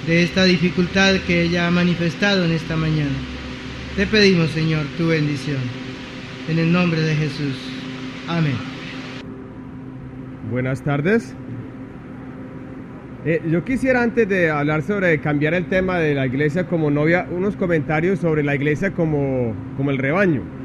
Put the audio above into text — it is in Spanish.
de esta dificultad que ella ha manifestado en esta mañana. Te pedimos, Señor, tu bendición. En el nombre de Jesús. Amén. Buenas tardes. Yo quisiera, antes de hablar sobre cambiar el tema de la iglesia como novia, unos comentarios sobre la iglesia como el rebaño.